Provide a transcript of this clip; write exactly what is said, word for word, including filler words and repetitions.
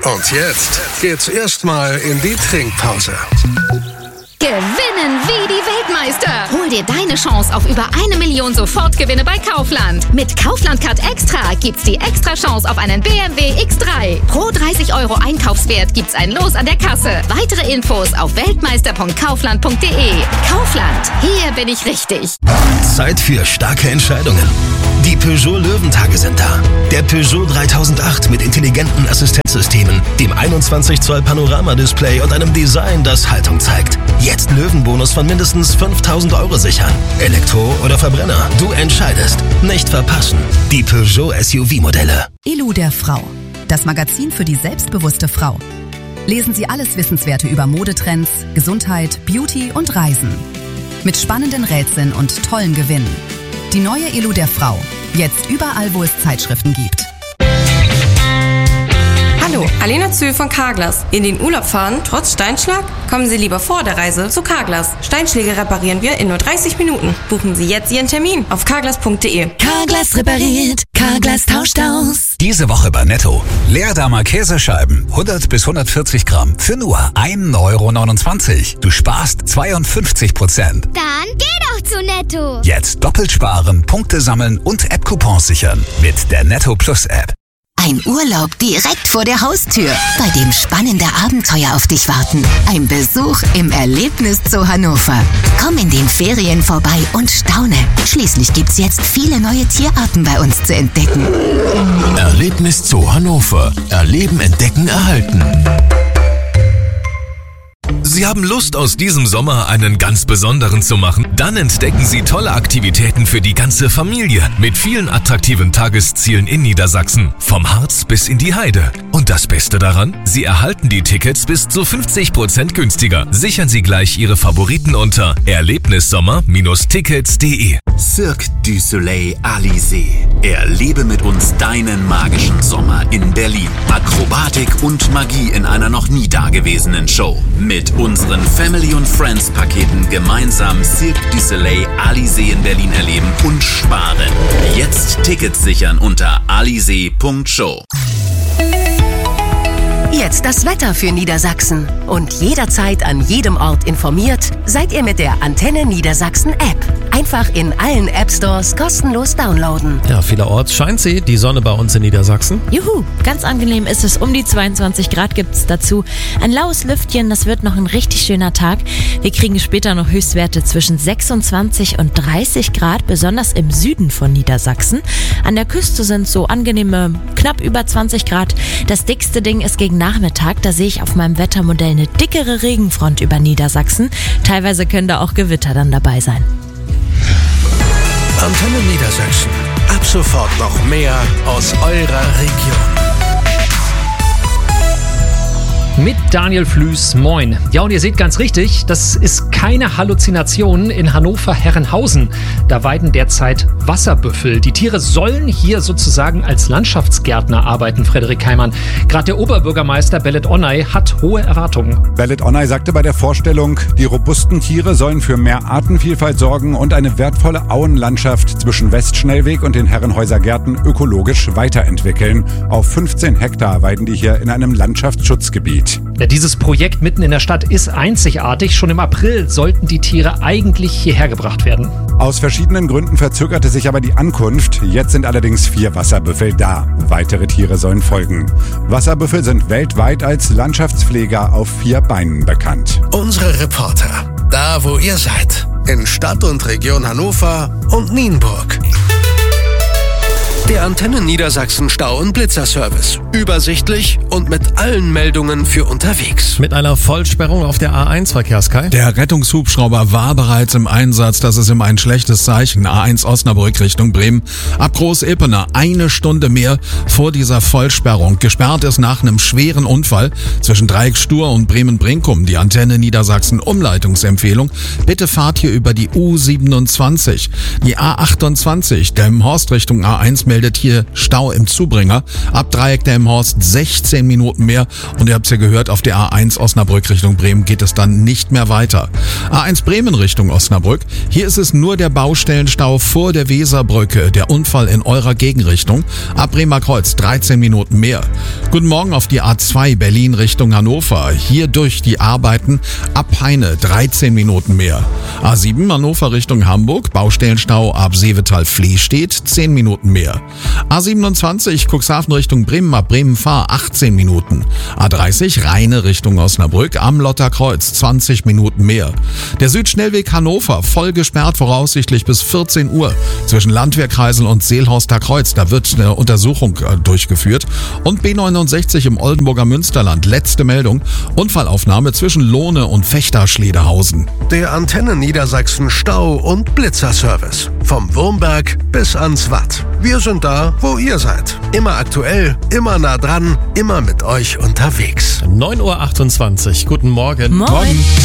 Und jetzt geht's erstmal in die Trinkpause. Gewinnen wie die Weltmeister. Hol dir deine Chance auf über eine Million Sofortgewinne bei Kaufland. Mit Kaufland Card Extra gibt's die extra Chance auf einen B M W X drei. Pro dreißig Euro Einkaufswert gibt's ein Los an der Kasse. Weitere Infos auf weltmeister punkt kaufland punkt de. Kaufland, hier bin ich richtig. Zeit für starke Entscheidungen. Die Peugeot Löwentage sind da. Der Peugeot dreitausendacht mit intelligenten Assistenzsystemen, dem einundzwanzig Zoll Panoramadisplay und einem Design, das Haltung zeigt. Jetzt Löwenbonus von mindestens fünftausend Euro sichern. Elektro oder Verbrenner, du entscheidest. Nicht verpassen. Die Peugeot S U V-Modelle. Elu der Frau. Das Magazin für die selbstbewusste Frau. Lesen Sie alles Wissenswerte über Modetrends, Gesundheit, Beauty und Reisen. Mit spannenden Rätseln und tollen Gewinnen. Die neue Elu der Frau. Jetzt überall, wo es Zeitschriften gibt. Hallo, Alena Zühl von Carglass. In den Urlaub fahren, trotz Steinschlag? Kommen Sie lieber vor der Reise zu Carglass. Steinschläge reparieren wir in nur dreißig Minuten. Buchen Sie jetzt Ihren Termin auf carglass punkt de. Carglass repariert, Carglass tauscht aus. Diese Woche bei Netto. Leerdammer Käsescheiben, hundert bis hundertvierzig Gramm, für nur ein Euro neunundzwanzig. Du sparst zweiundfünfzig Prozent. Dann geh doch zu Netto. Jetzt doppelt sparen, Punkte sammeln und App-Coupons sichern mit der Netto Plus App. Ein Urlaub direkt vor der Haustür, bei dem spannende Abenteuer auf dich warten. Ein Besuch im Erlebnis Zoo Hannover. Komm in den Ferien vorbei und staune. Schließlich gibt's jetzt viele neue Tierarten bei uns zu entdecken. Erlebnis Zoo Hannover. Erleben, entdecken, erhalten. Sie haben Lust, aus diesem Sommer einen ganz besonderen zu machen? Dann entdecken Sie tolle Aktivitäten für die ganze Familie mit vielen attraktiven Tageszielen in Niedersachsen, vom Harz bis in die Heide. Und das Beste daran? Sie erhalten die Tickets bis zu fünfzig Prozent günstiger. Sichern Sie gleich Ihre Favoriten unter erlebnissommer Bindestrich tickets punkt de. Cirque du Soleil Alizé. Erlebe mit uns deinen magischen Sommer in Berlin. Akrobatik und Magie in einer noch nie dagewesenen Show. Mit unseren Family und Friends Paketen gemeinsam Cirque du Soleil Alizé in Berlin erleben und sparen. Jetzt Tickets sichern unter alizé punkt show. Jetzt das Wetter für Niedersachsen. Und jederzeit an jedem Ort informiert seid ihr mit der Antenne Niedersachsen App. Einfach in allen App Stores kostenlos downloaden. Ja, vielerorts scheint sie, die Sonne bei uns in Niedersachsen. Juhu, ganz angenehm ist es. Um die zweiundzwanzig Grad gibt's dazu. Ein laues Lüftchen, das wird noch ein richtig schöner Tag. Wir kriegen später noch Höchstwerte zwischen sechsundzwanzig und dreißig Grad, besonders im Süden von Niedersachsen. An der Küste sind so angenehme knapp über zwanzig Grad. Das dickste Ding ist gegen Nachmittag. Da sehe ich auf meinem Wettermodell eine dickere Regenfront über Niedersachsen. Teilweise können da auch Gewitter dann dabei sein. Antenne Niedersachsen. Ab sofort noch mehr aus eurer Region. Mit Daniel Flüß, moin. Ja, und ihr seht ganz richtig, das ist keine Halluzination in Hannover-Herrenhausen. Da weiden derzeit Wasserbüffel. Die Tiere sollen hier sozusagen als Landschaftsgärtner arbeiten, Frederik Heimann. Gerade der Oberbürgermeister Belet Onay hat hohe Erwartungen. Belet Onay sagte bei der Vorstellung, die robusten Tiere sollen für mehr Artenvielfalt sorgen und eine wertvolle Auenlandschaft zwischen Westschnellweg und den Herrenhäuser Gärten ökologisch weiterentwickeln. Auf fünfzehn Hektar weiden die hier in einem Landschaftsschutzgebiet. Ja, dieses Projekt mitten in der Stadt ist einzigartig. Schon im April sollten die Tiere eigentlich hierher gebracht werden. Aus verschiedenen Gründen verzögerte sich aber die Ankunft. Jetzt sind allerdings vier Wasserbüffel da. Weitere Tiere sollen folgen. Wasserbüffel sind weltweit als Landschaftspfleger auf vier Beinen bekannt. Unsere Reporter, da wo ihr seid, in Stadt und Region Hannover und Nienburg. Der Antenne Niedersachsen Stau- und Blitzerservice. Übersichtlich und mit allen Meldungen für unterwegs. Mit einer Vollsperrung auf der A eins, Verkehrskai. Der Rettungshubschrauber war bereits im Einsatz. Das ist immer ein schlechtes Zeichen. A eins Osnabrück Richtung Bremen. Ab Groß-Ilpener eine Stunde mehr vor dieser Vollsperrung. Gesperrt ist nach einem schweren Unfall zwischen Dreiecksstur und Bremen-Brinkum. Die Antenne Niedersachsen Umleitungsempfehlung. Bitte fahrt hier über die U siebenundzwanzig. Die A achtundzwanzig Delmenhorst Richtung A eins meldet meldet hier Stau im Zubringer. Ab Dreieck Delmenhorst sechzehn Minuten mehr. Und ihr habt es ja gehört, auf der A eins Osnabrück Richtung Bremen geht es dann nicht mehr weiter. A eins Bremen Richtung Osnabrück. Hier ist es nur der Baustellenstau vor der Weserbrücke. Der Unfall in eurer Gegenrichtung. Ab Bremer Kreuz dreizehn Minuten mehr. Guten Morgen auf die A zwei Berlin Richtung Hannover. Hier durch die Arbeiten ab Peine dreizehn Minuten mehr. A sieben Hannover Richtung Hamburg. Baustellenstau ab Seevetal-Flehstedt zehn Minuten mehr. A siebenundzwanzig Cuxhaven Richtung Bremen ab Bremen-Fahr achtzehn Minuten. A dreißig Rheine Richtung Osnabrück am Lotterkreuz zwanzig Minuten mehr. Der Südschnellweg Hannover voll gesperrt voraussichtlich bis vierzehn Uhr zwischen Landwehrkreisel und Seelhorster Kreuz. Da wird eine Untersuchung äh, durchgeführt. Und B neunundsechzig im Oldenburger Münsterland. Letzte Meldung. Unfallaufnahme zwischen Lohne und Fechter-Schledehausen. Der Antenne Niedersachsen Stau- und Blitzerservice. Vom Wurmberg bis ans Watt. Wir sind da, wo ihr seid. Immer aktuell, immer nah dran, immer mit euch unterwegs. neun Uhr achtundzwanzig. Guten Morgen. Moin. Morgen.